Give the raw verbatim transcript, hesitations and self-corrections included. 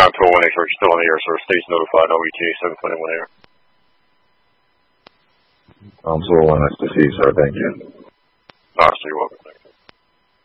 time tool when they are still in the air, so it stays notified O E T A seven twenty-one air. Um, so nice to see you, sir. Thank you. Ah, so you're welcome.